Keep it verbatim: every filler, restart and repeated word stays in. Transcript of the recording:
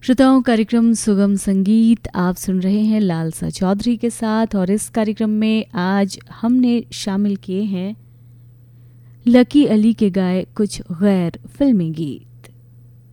श्रोताओं, कार्यक्रम सुगम संगीत आप सुन रहे हैं लालसा चौधरी के साथ। और इस कार्यक्रम में आज हमने शामिल किए हैं लकी अली के गाए कुछ गैर फिल्मी गीत।